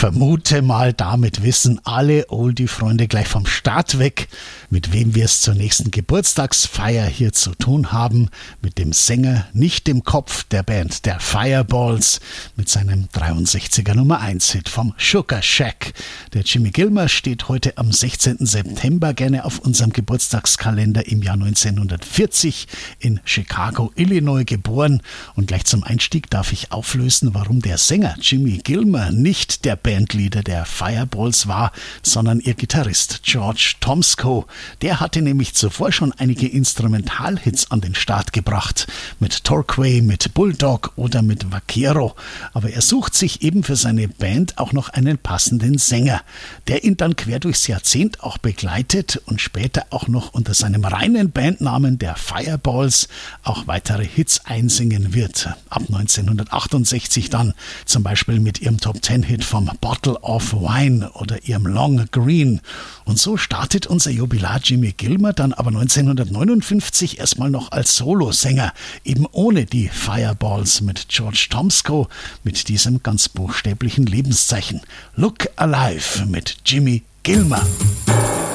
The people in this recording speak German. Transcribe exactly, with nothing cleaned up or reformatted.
vermute mal, damit wissen alle Oldie-Freunde gleich vom Start weg, mit wem wir es zur nächsten Geburtstagsfeier hier zu tun haben. Mit dem Sänger, nicht dem Kopf der Band, der Fireballs, mit seinem dreiundsechziger Nummer eins Hit vom Sugar Shack. Der Jimmy Gilmer steht heute am sechzehnten September gerne auf unserem Geburtstagskalender im Jahr neunzehnhundertvierzig in Chicago, Illinois geboren. Und gleich zum Einstieg darf ich auflösen, warum der Sänger Jimmy Gilmer nicht der Bandleader der Fireballs war, sondern ihr Gitarrist George Tomsko. Der hatte nämlich zuvor schon einige Instrumentalhits an den Start gebracht, mit Torquay, mit Bulldog oder mit Vaquero. Aber er sucht sich eben für seine Band auch noch einen passenden Sänger, der ihn dann quer durchs Jahrzehnt auch begleitet und später auch noch unter seinem reinen Bandnamen der Fireballs auch weitere Hits einsingen wird. Ab neunzehnhundertachtundsechzig dann zum Beispiel mit ihrem Top-Ten-Hit vom Bottle of Wine oder ihrem Long Green. Und so startet unser Jubilar Jimmy Gilmer dann aber neunzehnhundertneunundfünfzig erstmal noch als Solosänger, eben ohne die Fireballs, mit George Tomsko, mit diesem ganz buchstäblichen Lebenszeichen. Look Alive mit Jimmy Gilmer.